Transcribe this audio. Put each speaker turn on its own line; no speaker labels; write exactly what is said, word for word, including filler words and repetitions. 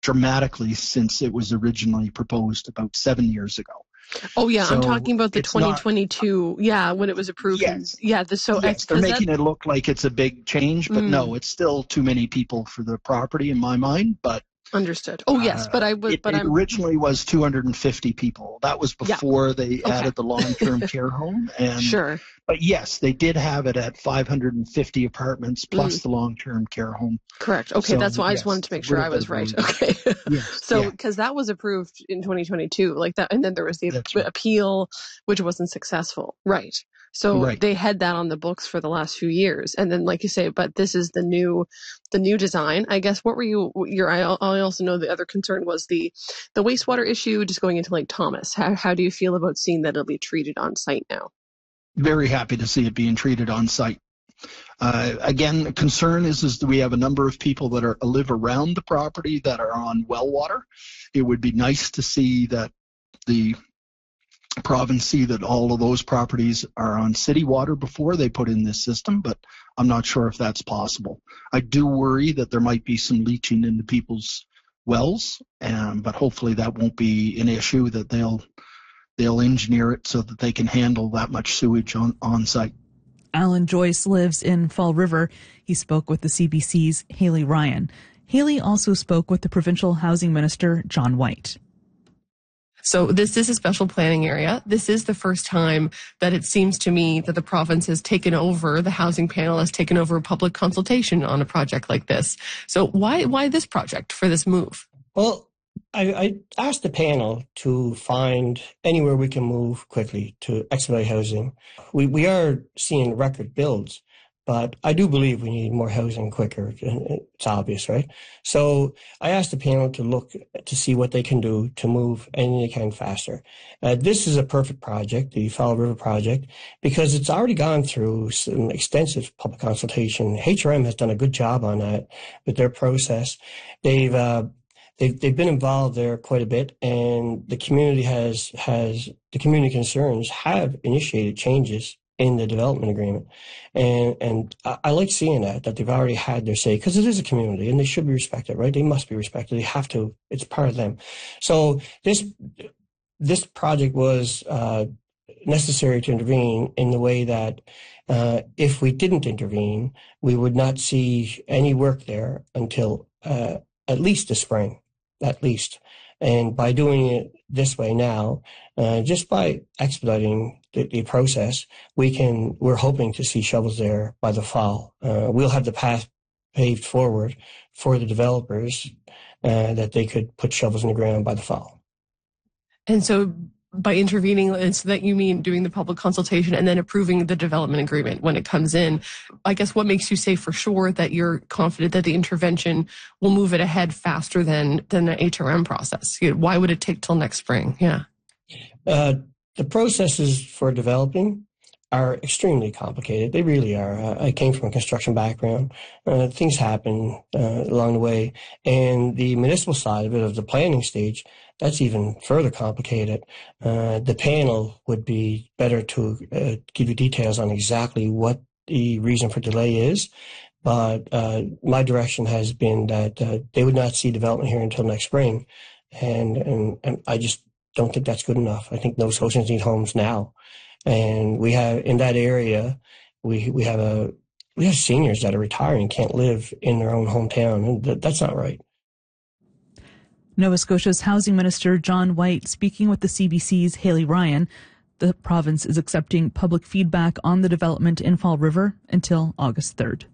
dramatically since it was originally proposed about seven years ago.
Oh yeah,
so
I'm talking about the twenty twenty-two. Not, yeah, when it was approved.
Yes.
Yeah, the so
yes, they're making
that,
it look like it's a big change, but mm. no, it's still too many people for the property in my mind. But
understood. Oh yes, but I was.
It,
but
it
I'm,
originally was two hundred fifty people. That was before yeah. they
okay.
added the long-term care home. And
sure.
But yes, they did have it at five hundred fifty apartments plus mm. the long-term care home.
Correct. Okay, so, that's why yes, I just wanted to make sure I was right. Okay.
Yes.
So, because yeah. that was approved in twenty twenty-two, like that, and then there was the ap- right. appeal, which wasn't successful. Right. So
right.
they had that on the books for the last few years, and then, like you say, but this is the new, the new design. I guess. What were you? Your I, I also know the other concern was the, the wastewater issue, just going into Lake Thomas. How how do you feel about seeing that it'll be treated on site now?
Very happy to see it being treated on site. Uh, again, the concern is, is that we have a number of people that are live around the property that are on well water. It would be nice to see that the province see that all of those properties are on city water before they put in this system, but I'm not sure if that's possible. I do worry that there might be some leaching into people's wells, um, but hopefully that won't be an issue, that they'll they'll engineer it so that they can handle that much sewage on, on site.
Alan Joyce lives in Fall River. He spoke with the C B C's Haley Ryan. Haley also spoke with the provincial housing minister, John White.
So this is a special planning area. This is the first time that it seems to me that the province has taken over, the housing panel has taken over a public consultation on a project like this. So why why this project for this move?
Well, I, I asked the panel to find anywhere we can move quickly to expedite housing. We we are seeing record builds, but I do believe we need more housing quicker. It's obvious, right? So I asked the panel to look to see what they can do to move anything they can faster. Uh, this is a perfect project, the Fall River project, because it's already gone through some extensive public consultation. H R M has done a good job on that with their process. They've uh, They've, they've been involved there quite a bit, and the community has, has, the community concerns have initiated changes in the development agreement. And, and I, I like seeing that, that they've already had their say, because it is a community and they should be respected, right? They must be respected. They have to, it's part of them. So this, this project was, uh, necessary to intervene in the way that, uh, if we didn't intervene, we would not see any work there until, uh, at least the spring. At least. And by doing it this way now, uh, just by expediting the, the process, we can, we're hoping to see shovels there by the fall. Uh, we'll have the path paved forward for the developers, uh, that they could put shovels in the ground by the fall.
And so by intervening, so that you mean doing the public consultation and then approving the development agreement when it comes in. I guess what makes you say for sure that you're confident that the intervention will move it ahead faster than than the H R M process? Why would it take till next spring? Yeah.
Uh, the processes for developing are extremely complicated. They really are. Uh, I came from a construction background. Uh, things happen uh, along the way. And the municipal side of it, of the planning stage, that's even further complicated. Uh, the panel would be better to uh, give you details on exactly what the reason for delay is. But uh, my direction has been that uh, they would not see development here until next spring. And, and, and I just don't think that's good enough. I think those Scotians need homes now. And we have, in that area, we we have a we have seniors that are retiring, can't live in their own hometown, and th- that's not right.
Nova Scotia's Housing Minister John White speaking with the C B C's Haley Ryan. The province is accepting public feedback on the development in Fall River until August third.